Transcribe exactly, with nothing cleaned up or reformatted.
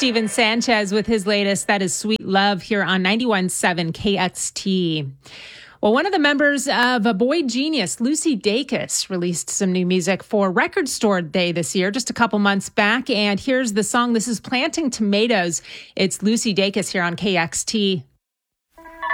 Steven Sanchez with his latest, that is Sweet Love, here on ninety-one point seven K X T. Well, one of the members of a Boy Genius, Lucy Dacus, released some new music for Record Store Day this year, just a couple months back. And here's the song. This is Planting Tomatoes. It's Lucy Dacus here on K X T.